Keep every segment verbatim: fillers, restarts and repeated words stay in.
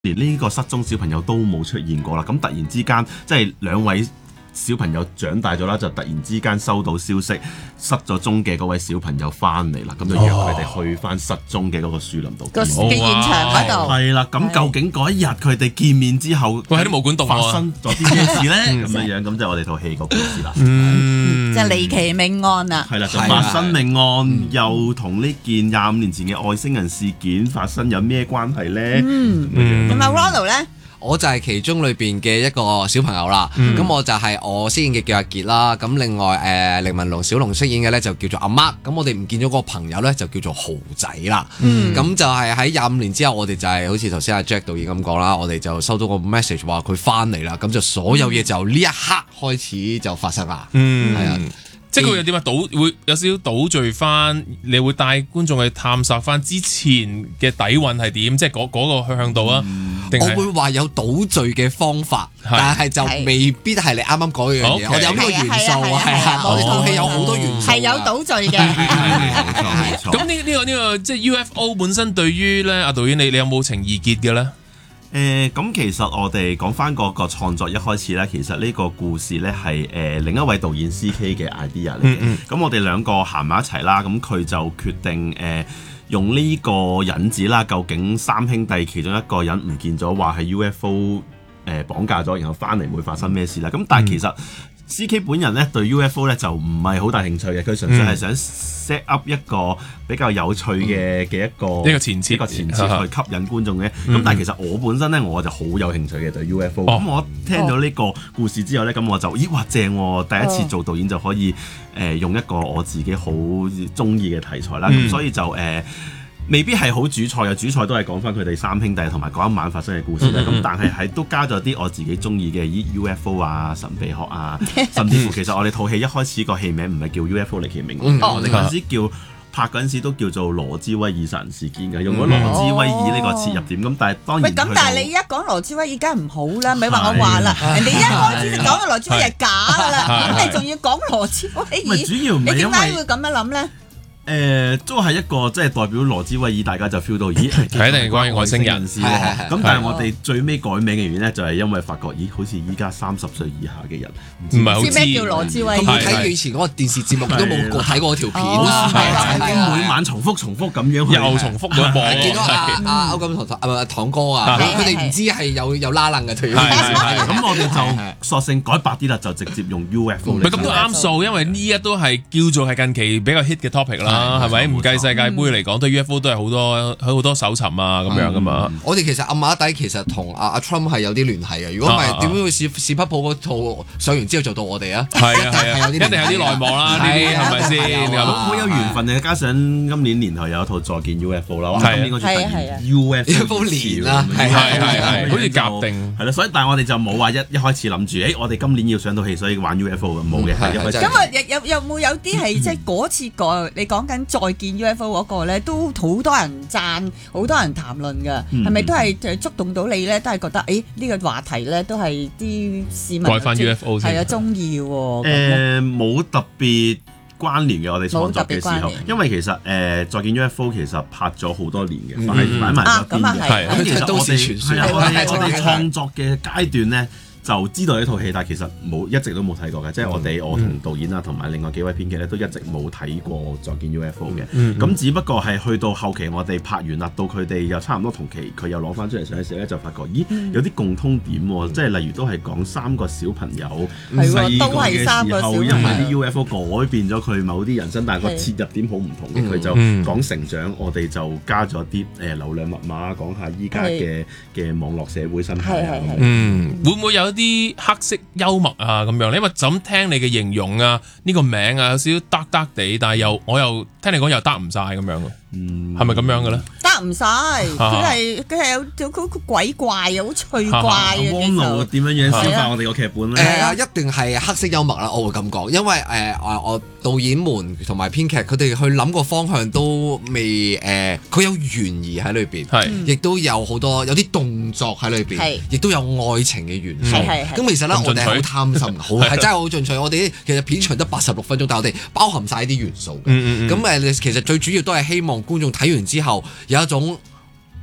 連呢個失蹤小朋友都冇出現過啦。咁突然之間，即係兩位小朋友長大咗啦，就突然之間收到消息，失咗蹤嘅嗰位小朋友翻嚟啦，咁就約佢哋去翻失蹤嘅嗰個樹林度個嘅現場嗰度。 係啦，咁究竟嗰一日佢哋見面之後， 喂喺啲毛管洞發生咗啲咩事咧？咁樣樣，咁就係我哋套戲個故事啦。 嗯，就離奇命案啦。 係啦，就發生命案，又同呢件廿五年前嘅外星人事件發生有咩關係咧？ 嗯，咁啊 Ronald 咧？ 我就係其中裏邊嘅一個小朋友啦，咁、嗯、我就係我飾演嘅叫阿傑啦，咁另外誒凌文龍小龍飾演嘅咧就叫做阿 Mark，咁我哋唔見咗嗰個朋友咧就叫做豪仔啦，咁、嗯、就係喺廿五年之後，我哋就係好似頭先阿 Jack 導演咁講啦，我哋就收到個 message 話佢翻嚟啦，咁就所有嘢就呢一刻開始就發生啦， 嗯，係啊。 即係佢有點啊？倒會有少少倒敍翻，你會帶觀眾去探索翻之前嘅底蘊係點？即係嗰嗰個向度啊？ 嗯、我會話有倒敍嘅方法，是但係就未必係你啱啱講嘅樣嘢。我哋有呢個元素啊，係啊，我哋套戲有好多元素， 係有倒敍嘅。 冇錯冇錯。 咁呢呢個呢、呢個即係 U F O 本身對於咧阿導演你你有冇情意結嘅咧？ 誒咁、呃、其實我哋講翻嗰個創作一開始咧，其實呢個故事咧係誒另一位導演 C K 嘅 idea 嚟嘅。咁、嗯嗯、我哋兩個行埋一齊啦，咁佢就決定誒、呃、用呢個引子啦。究竟三兄弟其中一個人唔見咗，話係 U F O 誒、呃、綁架咗，然後翻嚟會發生咩事啦？咁但係其實、嗯、C K 本人咧對 U F O 咧就唔係好大興趣嘅，佢純粹係想 set up 一個比較有趣嘅嘅、嗯、一個呢個前設， 一個前設去吸引觀眾嘅。咁、嗯、但係其實我本身咧我就好有興趣嘅對 U F O。咁、哦、我聽咗呢個故事之後咧，咁我就咦哇正喎！第一次做導演就可以誒、呃、用一個我自己好中意嘅題材啦。咁、嗯、所以就誒。呃未必係好主菜嘅，主菜都係講翻佢哋三兄弟同埋嗰一晚發生嘅故事咧。咁、嗯、但係係都加咗啲我自己中意嘅，咦 U F O 啊、神秘學啊，甚至乎其實我哋套戲一開始個戲名唔係叫 U F O 離奇命案，嗯、我哋嗰陣時叫拍嗰陣時都叫做羅茲威爾殺人事件嘅，用咗羅茲威爾呢個切入點。咁、哦、但係當然喂， 咁但係你一講羅茲威爾梗係唔好啦，咪話我話啦，人哋一開始就講到羅茲威爾係假㗎啦，咁你仲要講羅茲威爾， 主要唔係因為你點解會咁樣諗咧？ 誒、呃、都係一個即係代表羅茲威爾，大家就 feel 到咦，係一定係關於外星人事喎。咁但係我哋最尾改名嘅原因咧，就係因為發覺咦，好似依家三十歲以下嘅人唔係好知咩叫羅茲威爾。 冇睇以前嗰個電視節目，都冇睇過條片。 每晚重複重複咁樣又重複咗播。 見到阿阿歐金堂啊堂哥啊，佢哋唔知係有有拉楞嘅退。咁我哋就索性改白啲啦，就直接用 U F O 嚟。 咁都啱數，因為呢一都係叫做係近期比較 hit 嘅 topic 啦，係咪？唔計世界盃嚟講，對 U F O 都係好多好多搜尋啊咁樣噶嘛。 我哋其實暗碼底其實同阿阿 Trump 係有啲聯繫嘅。如果唔係，點樣會史史匹堡嗰套上完之後做到我哋啊？ 係啊係啊，一定有啲內幕啦，呢啲係咪先？ 好有緣分嘅，加上今年年頭有一套再見 U F O 啦，今年嗰次 U F O 年啦， 係係係，好似夾定係啦。所以但係我哋就冇話一一開始諗住，誒我哋今年要上到戲，所以玩 U F O 嘅冇嘅。 咁啊有有有冇有啲係即係嗰次個你講緊再見 U F O 嗰個咧，都好多人讚，好多人談論㗎，係咪都係誒觸動到你咧？都係覺得誒呢個話題咧，都係啲市民改翻 U F O 先係啊，中意喎。 誒冇特別關聯嘅，我哋創作嘅時候，因為其實誒再見 U F O 其實拍咗好多年嘅，擺擺埋一邊嘅。咁其實我哋我哋我哋創作嘅階段咧，就知道呢套戲，但係其實冇一直都冇睇過嘅，即係我哋我同導演啊，同埋另外幾位編劇咧，都一直冇睇過《再見 U F O》嘅。咁、嗯、只不過係去到後期，我哋拍完啦，到佢哋又差唔多同期，佢又攞翻出嚟上嘅時候咧，就發覺咦有啲共通點喎，嗯、即係例如都係講三個小朋友細個嘅時候，因為啲 U F O 改變咗佢某啲人生，但係個切入點好唔同嘅，佢、嗯、就講成長，我哋就加咗啲誒流量密碼，講下依家嘅嘅網絡社會生態啊。 嗯，會唔會有啲黑色幽默啊咁樣，因為就咁聽你嘅形容啊，呢、這個名啊有少少得得地，但係又我又聽你講又得唔晒咁樣，嗯，係咪咁樣嘅咧？得唔晒，佢係佢係有好鬼怪啊，好趣怪啊。 汪導點樣樣消化我哋個劇本咧？ 誒、呃，一定係黑色幽默啦，我會咁講，因為誒、呃、我導演們同埋編劇佢哋去諗個方向都未誒，佢、呃、有懸疑喺裏邊，係是，亦都有好多有啲動作喺裏邊，亦是都有愛情嘅元素，係咁其實咧，我哋係好貪心，好係真係好進取。我哋其實片長得八十六分鐘，但係我哋包含晒啲元素嘅。咁誒、嗯嗯嗯，其實最主要都係希望觀眾睇完之後有一種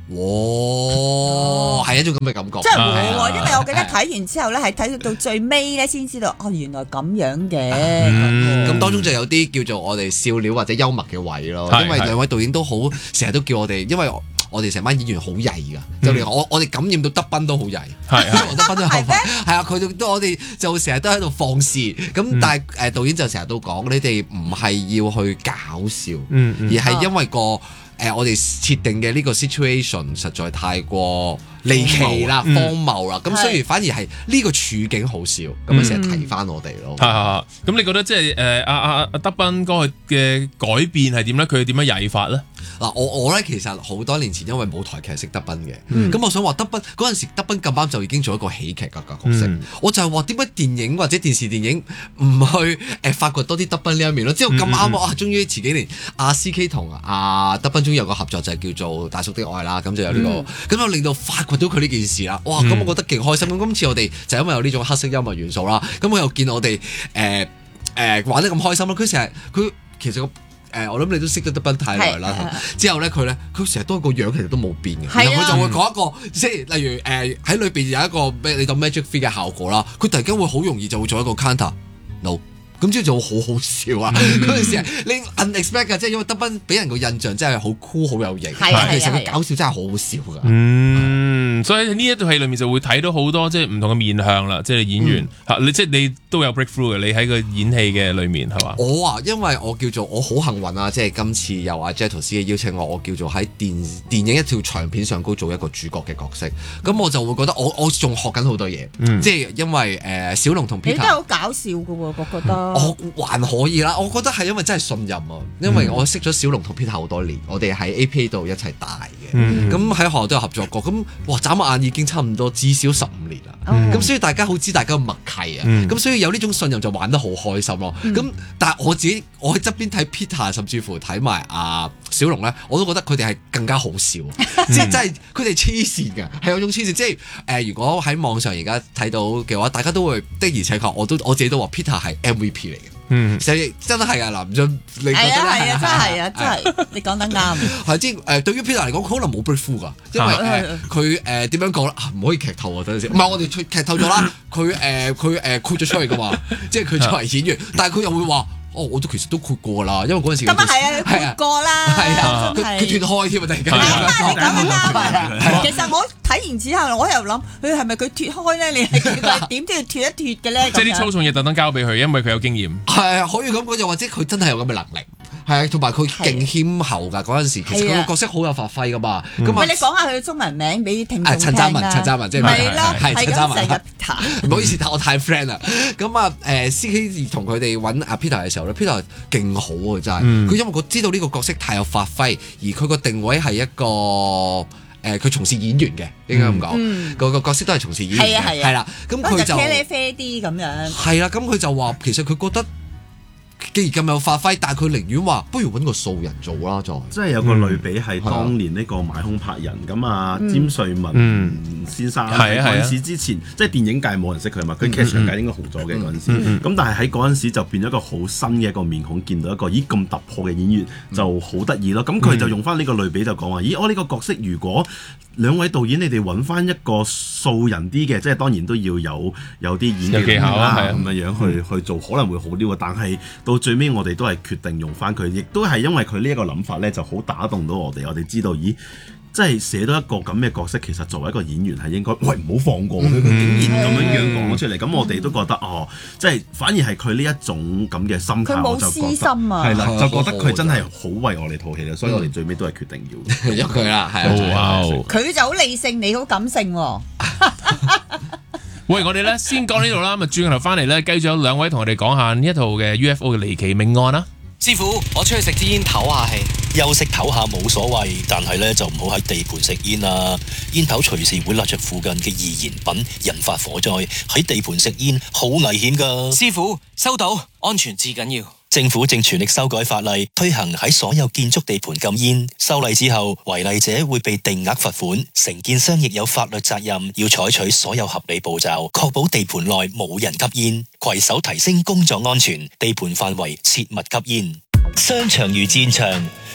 哇，係一種咁嘅感覺， 真係喎，因為我記得睇完之後咧，係睇到到最尾咧，先知道哦，原來咁樣嘅。 咁當中就有啲叫做我哋笑料或者幽默嘅位咯，因為兩位導演都好，成日都叫我哋，因為我哋成班演員好曳噶，就連我我哋感染到德斌都好曳，係德斌都係係啊，佢哋都我哋就成日都喺度放肆，咁但係誒導演就成日都講，你哋唔係要去搞笑，而係因為個。誒、呃，我哋設定嘅呢個 situation 實在太過離奇啦、荒謬啦，咁、嗯、所以反而係呢個處境好笑，咁樣成日提翻我哋咯。係係咁你覺得即係誒阿阿阿德斌哥嘅改變係點咧？佢點樣曳法咧？ 嗱，我我咧其實好多年前因為舞台劇識德斌嘅，咁、嗯、我想話德斌嗰陣時，德斌咁啱就已經做一個喜劇嘅角色，嗯、我就係話點解電影或者電視電影唔去誒發掘多啲德斌呢一面咯？之後咁啱啊，終於前幾年阿 C K 同阿德斌終於有個合作就係、是、叫做《大叔的愛》啦，咁就有呢、這個，咁就、嗯、令到發掘到佢呢件事啦。哇，咁我覺得勁開心。咁今次我哋就因為有呢種黑色幽默元素啦，咁我又見我哋誒誒玩得咁開心咯。佢成日佢其實個。誒、呃，我諗你都識得德斌太耐啦。之後咧，佢咧，佢成日都個樣其實都冇變嘅。然後佢就會講一個，即係例如誒喺裏邊有一個咩，你當 magic fee 嘅效果啦。佢突然間會好容易就會做一個 counter，no。咁之後就會好好笑啊！嗰陣時係你 unexpect 嘅，即係因為德斌俾人個印象真係好酷好有型，其實佢搞笑真係好好笑㗎。 嗯，所以呢一套戲裏面就會睇到好多即係唔同嘅面向啦，即係演員嚇你，即係你都有 breakthrough 嘅。你喺個演戲嘅裏面係嘛？ 我啊，因為我叫做我好幸運啊，即係今次由阿 Jet 老師嘅邀請我，我叫做喺電電影一條長片上高做一個主角嘅角色。咁我就會覺得我我仲學緊好多嘢，嗯、即係因為誒、呃、小龍同 Peter 你都係好搞笑㗎喎，我覺得。 我還可以啦，我覺得係因為真係信任啊，因為我識咗小龍同 Peter 好多年，我哋喺 A P A 度一齊大嘅，咁喺學校都有合作過，咁哇眨下眼已經差唔多至少十五年啦，咁、嗯、所以大家好知大家嘅默契啊，咁、嗯、所以有呢種信任就玩得好開心咯，咁、嗯、但係我自己我喺側邊睇 Peter 甚至乎睇埋阿小龍咧，我都覺得佢哋係更加好笑，即係真係佢哋黐線嘅，係有種黐線，即係誒、呃、如果喺網上而家睇到嘅話，大家都會的而且確，我都我自己都話 Peter 係 M V P 嚟嘅。嗯，所以真係啊，林俊，你覺得咧？係啊， 係啊，真係啊，真係，你講得啱。 係即係誒，對於 Peter 嚟講，佢可能冇 breakthrough 㗎，因為誒佢誒點樣講咧？唔可以劇透啊！等陣先，唔係我哋劇透咗啦。佢誒佢誒豁咗出嚟㗎嘛，即係佢作為演員，但係佢又會話。哦，我都其實都豁過啦，因為嗰陣時咁啊係啊，豁過啦， 係啊，佢佢脱開添啊，突然間。係其實我睇完之後，我又諗，佢係咪佢脱開咧？你係佢點都要脱一脱嘅咧？ 即係啲粗重嘢特登交俾佢，因為佢有經驗。 係啊，可以咁講，又或者佢真係有咁嘅能力。係啊，同埋佢勁謙厚㗎嗰陣時，其實佢個角色好有發揮㗎嘛。咁啊，你講下佢嘅中文名俾聽眾聽啦。 陳湛文，陳湛文即係係咯，係陳湛文。 唔好意思，但我太 friend 啦。咁啊，誒 C K 同佢哋揾阿 Peter 嘅時候咧 ，Peter 勁好啊，真係。佢因為佢知道呢個角色太有發揮，而佢個定位係一個誒，佢從事演員嘅，應該咁講。個個角色都係從事演員嘅，係啦。咁佢就茄喱啡啲咁樣。 係啦，咁佢就話其實佢覺得。既然咁有發揮，但係佢寧願話不如揾個素人做啦，就即係有個類比係當年呢個買兇拍人咁啊，詹瑞文先生喺嗰陣時之前，即係電影界冇人識佢嘛，佢劇場界應該紅咗嘅嗰陣時，咁但係喺嗰陣時就變咗一個好新嘅一個面孔，見到一個咦咁突破嘅演員就好得意咯。咁佢就用翻呢個類比就講話，咦我呢個角色如果兩位導演你哋揾翻一個素人啲嘅，即係當然都要有有啲演技巧啦咁樣樣去去做，可能會好啲喎。但係到最尾我哋都係決定用翻佢，亦都係因為佢呢一個諗法咧，就好打動到我哋。我哋知道，咦，即係寫到一個咁嘅角色，其實作為一個演員係應該，喂唔好放過佢，佢竟然咁樣樣講咗出嚟，咁、嗯、我哋都覺得哦，即係反而係佢呢一種咁嘅心態，我就覺得係啦，就覺得佢真係好為我哋套戲啦，所以我哋最尾都係決定要有佢啦，係啊， 佢就好理性，你好感性喎。 喂，我哋咧先講呢度啦，咁啊轉頭翻嚟咧，繼續有兩位同我哋講下呢一套嘅 U F O 嘅離奇命案啦。 師傅，我出去食支煙唞下氣，休息唞下冇所謂，但係咧就唔好喺地盤食煙啦。煙頭隨時會焫着附近嘅易燃品，引發火災。喺地盤食煙好危險噶。師傅，收到，安全至緊要。政府正全力修改法例，推行喺所有建築地盤禁煙。修例之後，違例者會被定額罰款，承建商亦有法律責任，要採取所有合理步驟，確保地盤內冇人吸煙，攜手提升工作安全。地盤範圍切勿吸煙。商場如戰場，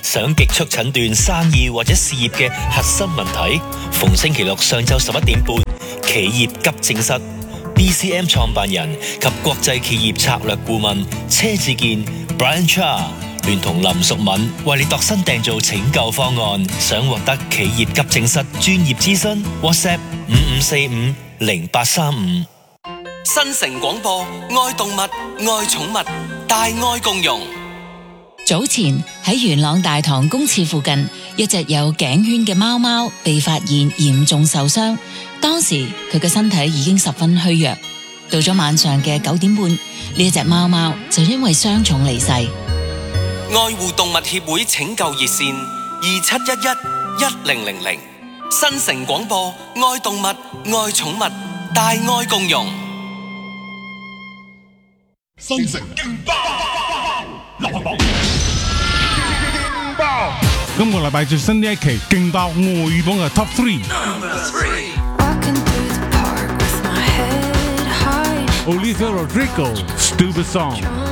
想極速診斷生意或者事業嘅核心問題？逢星期六上晝十一點半，企業急症室 B C M 創辦人及國際企業策略顧問車志健 Brian Cha 聯同林淑敏為你度身訂造拯救方案。想獲得企業急症室專業諮詢 ，WhatsApp 五五四五零八三五。 新城廣播，愛動物，愛寵物，大愛共融。 早前喺元朗大棠公廁附近，一隻有頸圈嘅貓貓被發現嚴重受傷，當時佢嘅身體已經十分虛弱。到咗晚上嘅九點半，呢一隻貓貓就因為傷重離世。 愛護動物協會拯救熱線二七一一一零零零。新城廣播，愛動物，愛寵物，大愛共融。 新城勁爆流行榜，今個禮拜最新呢一期勁爆外語榜嘅 Top Three。Olivia Rodrigo，Stupid Song。